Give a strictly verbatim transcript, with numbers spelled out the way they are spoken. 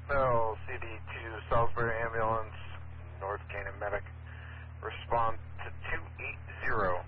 L C D two Salisbury Ambulance, North Canaan Medic. Respond to two eight zero.